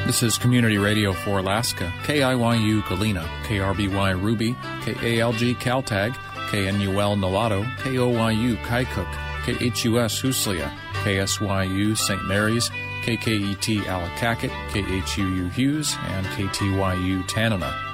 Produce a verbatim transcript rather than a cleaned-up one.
This is Community Radio for Alaska, K I Y U Galena, K R B Y Ruby, K A L G Caltag, K N U L Nulato, K O Y U Kaikuk, K H U S Huslia, K S Y U Saint Mary's, K K E T Allakaket, K H U U Hughes, and K T Y U Tanana.